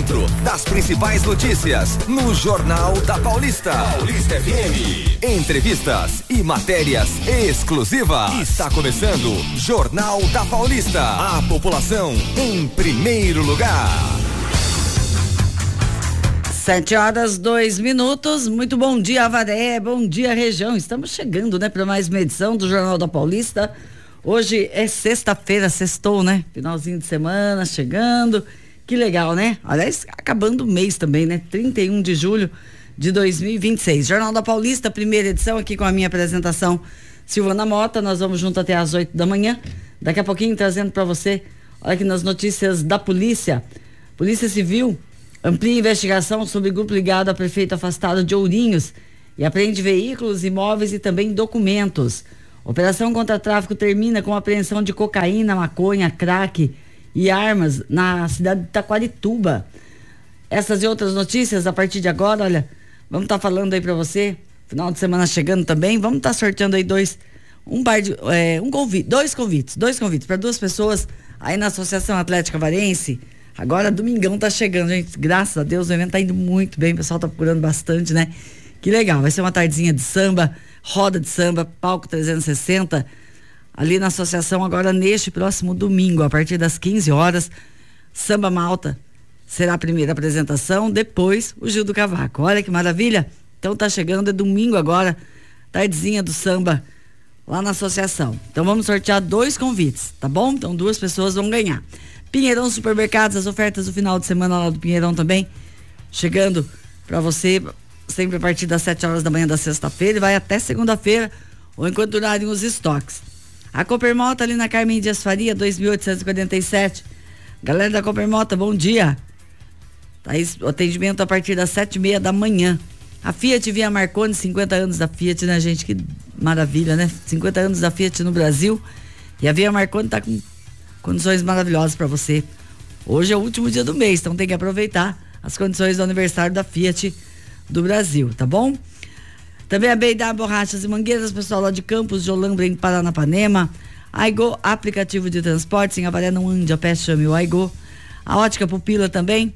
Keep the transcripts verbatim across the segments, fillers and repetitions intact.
dentro das principais notícias no Jornal da Paulista. Paulista F M. Entrevistas e matérias exclusivas. Está começando Jornal da Paulista. A população em primeiro lugar. Sete horas, dois minutos. Muito bom dia, Avaré. Bom dia, região. Estamos chegando, né, para mais uma edição do Jornal da Paulista. Hoje é sexta-feira, sextou, né? Finalzinho de semana, chegando. Que legal, né? Aliás, acabando o mês também, né? trinta e um de julho de dois mil e vinte e seis. Jornal da Paulista, primeira edição, aqui com a minha apresentação, Silvana Mota. Nós vamos junto até às oito da manhã. Daqui a pouquinho trazendo para você, olha aqui nas notícias da polícia. Polícia Civil amplia investigação sobre grupo ligado a prefeito afastado de Ourinhos e apreende veículos, imóveis e também documentos. Operação contra tráfico termina com a apreensão de cocaína, maconha, crack e armas na cidade de Taquarituba. Essas e outras notícias a partir de agora, olha, vamos estar tá falando aí para você, final de semana chegando também, vamos estar tá sorteando aí dois, um par de, é, um convite, dois convites, dois convites para duas pessoas aí na Associação Atlética Varense. Agora domingão tá chegando, gente, graças a Deus o evento tá indo muito bem, o pessoal tá procurando bastante, né? Que legal, vai ser uma tardezinha de samba, roda de samba, palco trezentos e sessenta, ali na associação agora neste próximo domingo, a partir das quinze horas, Samba Malta será a primeira apresentação, depois o Gil do Cavaco. Olha que maravilha, então tá chegando, é domingo agora, tardezinha do samba lá na associação. Então vamos sortear dois convites, tá bom? Então duas pessoas vão ganhar. Pinheirão Supermercados, as ofertas do final de semana lá do Pinheirão também, chegando para você, sempre a partir das sete horas da manhã da sexta-feira e vai até segunda-feira, ou enquanto durarem os estoques. A Coopermota ali na Carmen Dias Faria, dois mil oitocentos e quarenta e sete. Galera da Coopermota, bom dia. Tá aí o atendimento a partir das sete e meia da manhã. A Fiat Via Marconi, cinquenta anos da Fiat, né, gente? Que maravilha, né? cinquenta anos da Fiat no Brasil. E a Via Marconi tá com condições maravilhosas para você. Hoje é o último dia do mês, então tem que aproveitar as condições do aniversário da Fiat do Brasil, tá bom? Também a B e W Borrachas e Mangueiras, pessoal lá de Campos de Olambra, em Paranapanema. Aigo, aplicativo de transporte, em Avaré não ande a pé, chame o Aigo. A Ótica Pupila também.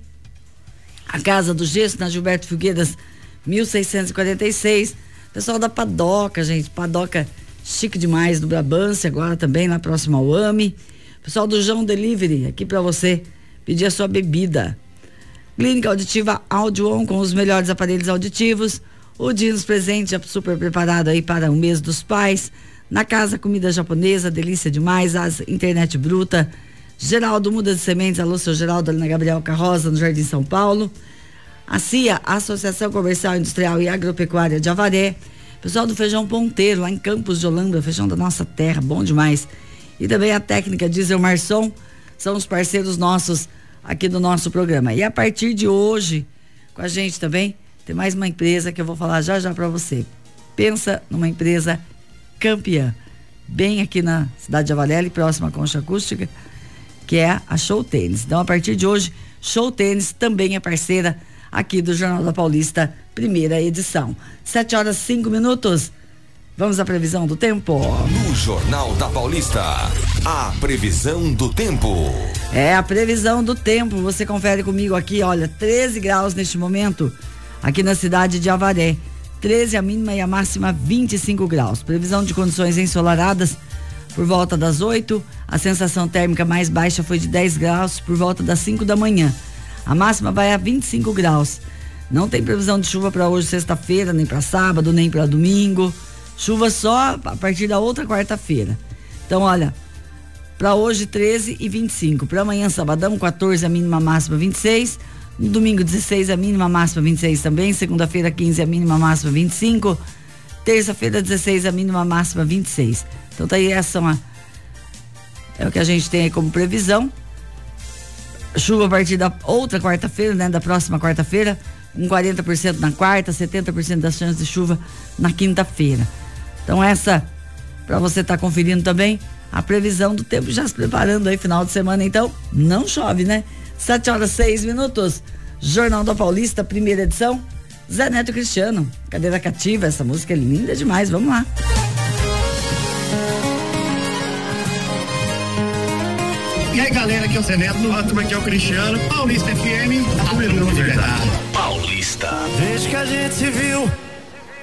A Casa do Gesso, na Gilberto Figueiras, mil seiscentos e quarenta e seis. Pessoal da Padoca, gente, Padoca chique demais, do Brabância, agora também, lá próximo ao A M E. Pessoal do João Delivery, aqui para você pedir a sua bebida. Clínica Auditiva Audio-On, com os melhores aparelhos auditivos. O Dinos Presente, já super preparado aí para o mês dos pais. Na Casa Comida Japonesa, delícia demais. As Internet Bruta. Geraldo Muda de Sementes, alô seu Geraldo, ali na Gabriel Carroza, no Jardim São Paulo. A CIA, Associação Comercial, Industrial e Agropecuária de Avaré. Pessoal do Feijão Ponteiro, lá em Campos de Olambra, feijão da nossa terra, bom demais. E também a Técnica Diesel Marson, são os parceiros nossos aqui do nosso programa. E a partir de hoje, com a gente também, tem mais uma empresa que eu vou falar já já para você. Pensa numa empresa campeã, bem aqui na cidade de Avaré, próxima à Concha Acústica, que é a Show Tênis. Então, a partir de hoje, Show Tênis também é parceira aqui do Jornal da Paulista, primeira edição. Sete horas, cinco minutos. Vamos à previsão do tempo. No Jornal da Paulista, a previsão do tempo. É a previsão do tempo. Você confere comigo aqui, olha, treze graus neste momento, aqui na cidade de Avaré. treze a mínima e a máxima vinte e cinco graus. Previsão de condições ensolaradas por volta das oito. A sensação térmica mais baixa foi de dez graus por volta das cinco da manhã. A máxima vai a vinte e cinco graus. Não tem previsão de chuva para hoje, sexta-feira, nem para sábado, nem para domingo. Chuva só a partir da outra quarta-feira. Então, olha, para hoje treze e vinte e cinco. Para amanhã, sabadão, quatorze a mínima, máxima vinte e seis. No domingo, dezesseis a mínima, máxima vinte e seis também. Segunda-feira, quinze a mínima, máxima vinte e cinco. Terça-feira, dezesseis a mínima, máxima vinte e seis. Então, tá aí, essa uma, é o que a gente tem aí como previsão. Chuva a partir da outra quarta-feira, né? Da próxima quarta-feira. Com quarenta por cento na quarta, setenta por cento das chances de chuva na quinta-feira. Então essa, para você estar tá conferindo também, a previsão do tempo, já se preparando aí, final de semana, então, não chove, né? Sete horas, seis minutos, Jornal da Paulista, primeira edição, Zé Neto Cristiano, Cadeira Cativa, essa música é linda demais, vamos lá. E aí, galera, aqui é o Zé Neto, a turma aqui é o Cristiano, Paulista F M, número um de verdade. Paulista. Desde que a gente se viu,